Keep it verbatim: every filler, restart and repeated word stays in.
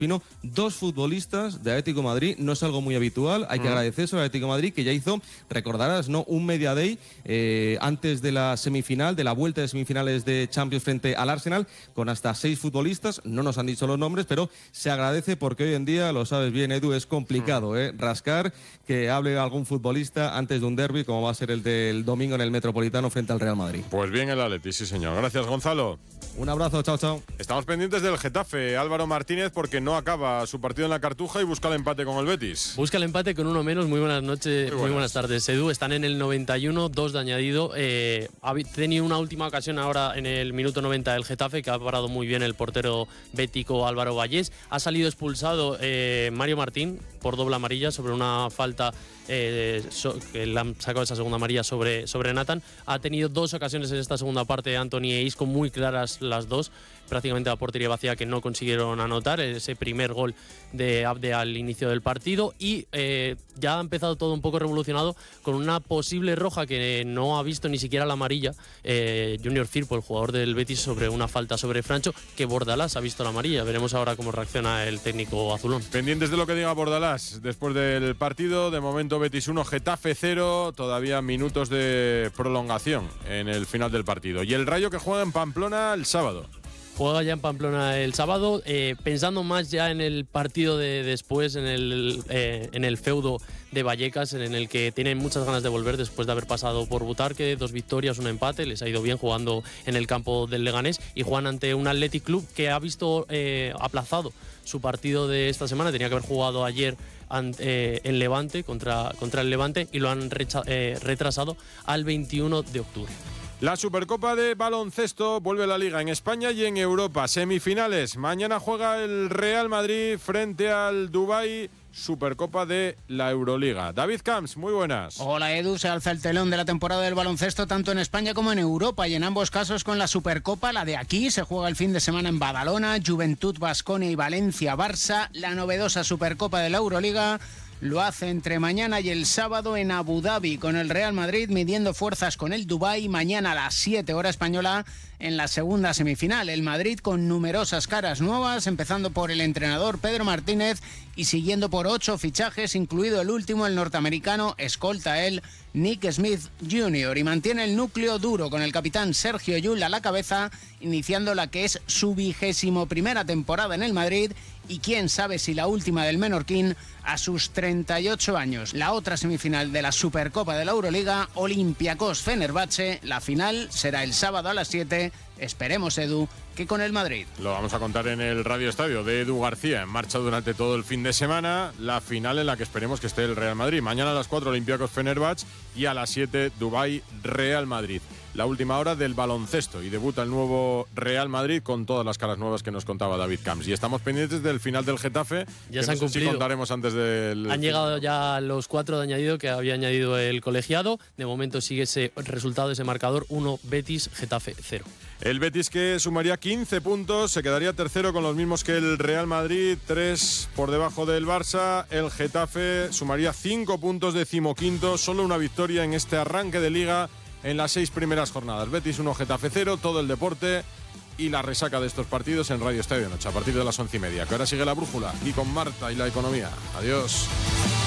Pino, dos futbolistas de Atlético de Madrid, no es algo muy habitual, hay que mm. agradecer eso al Atlético de Madrid, que ya hizo, recordarás, ¿no?, un media day eh, antes de la semifinal, de la vuelta de semifinales de Champions frente al Arsenal, con hasta seis futbolistas, no nos han dicho los nombres, pero se agradece porque hoy en día, lo sabes bien, Edu, es complicado, ¿eh? rascar que hable algún futbolista antes de un derbi, como va a ser el del domingo en el Metropolitano frente al Real Madrid. Pues bien el Atleti, sí señor. Gracias, Gonzalo. Un abrazo, chao, chao. Estamos pendientes del Getafe, Álvaro Martínez, porque no acaba su partido en la Cartuja y busca el empate con el Betis. Busca el empate con uno menos. Muy buenas noches, muy buenas, muy buenas tardes, Edu. Están en el noventa y uno, dos de añadido. Eh, ha tenido una última ocasión ahora en el minuto noventa del Getafe, que ha parado muy bien el portero bético Álvaro Vallés. Ha salido expulsado eh, Mario Martín por doble amarilla sobre una falta eh, so, que le han sacado esa segunda amarilla sobre, sobre Nathan. Ha tenido dos ocasiones en esta segunda parte Anthony e Isco, muy claras las dos, prácticamente a portería vacía, que no consiguieron anotar ese primer gol de Abde al inicio del partido. Y eh, ya ha empezado todo un poco revolucionado con una posible roja que no ha visto ni siquiera la amarilla eh, Junior Firpo, el jugador del Betis, sobre una falta sobre Francho, que Bordalás ha visto la amarilla. Veremos ahora cómo reacciona el técnico azulón. Pendientes de lo que diga Bordalás después del partido. De momento Betis uno, Getafe cero, todavía minutos de prolongación en el final del partido. Y el Rayo, que juega en Pamplona el sábado. Juega ya en Pamplona el sábado, eh, pensando más ya en el partido de después, en el, eh, en el feudo de Vallecas, en el que tienen muchas ganas de volver después de haber pasado por Butarque, dos victorias, un empate, les ha ido bien jugando en el campo del Leganés, y juegan ante un Athletic Club que ha visto eh, aplazado su partido de esta semana. Tenía que haber jugado ayer ante, eh, en Levante, contra, contra el Levante, y lo han recha, eh, retrasado al veintiuno de octubre. La Supercopa de baloncesto vuelve a la Liga en España y en Europa. Semifinales. Mañana juega el Real Madrid frente al Dubái. Supercopa de la Euroliga. David Camps, muy buenas. Hola Edu, se alza el telón de la temporada del baloncesto tanto en España como en Europa, y en ambos casos con la Supercopa. La de aquí se juega el fin de semana en Badalona, Juventud, Baskonia y Valencia, Barça. La novedosa Supercopa de la Euroliga lo hace entre mañana y el sábado en Abu Dhabi, con el Real Madrid midiendo fuerzas con el Dubái mañana a las siete hora española en la segunda semifinal. El Madrid con numerosas caras nuevas, empezando por el entrenador Pedro Martínez y siguiendo por ocho fichajes, incluido el último, el norteamericano, escolta él, Nick Smith junior, y mantiene el núcleo duro con el capitán Sergio Llull a la cabeza, iniciando la que es su vigésimo primera temporada en el Madrid, y quién sabe si la última del menorquín a sus treinta y ocho años. La otra semifinal de la Supercopa de la Euroliga, Olympiacos-Fenerbahce, la final será el sábado a las siete. Esperemos, Edu, que con el Madrid. Lo vamos a contar en el Radio Estadio de Edu García, en marcha durante todo el fin de semana. La final en la que esperemos que esté el Real Madrid. Mañana a las cuatro, Olympiacos-Fenerbahce, y a las siete, Dubái-Real Madrid. La última hora del baloncesto, y debuta el nuevo Real Madrid con todas las caras nuevas que nos contaba David Camps. Y estamos pendientes del final del Getafe, ya que se han no sé cumplido. Si contaremos antes del... Han llegado ya los cuatro de añadido que había añadido el colegiado. De momento sigue ese resultado, ese marcador: uno Betis, Getafe cero. El Betis, que sumaría quince puntos, se quedaría tercero con los mismos que el Real Madrid, tres por debajo del Barça. El Getafe sumaría cinco puntos, decimoquinto, solo una victoria en este arranque de Liga en las seis primeras jornadas. Betis uno, Getafe cero, todo el deporte y la resaca de estos partidos en Radio Estadio Noche a partir de las once y media, que ahora sigue La Brújula y con Marta y la economía. Adiós.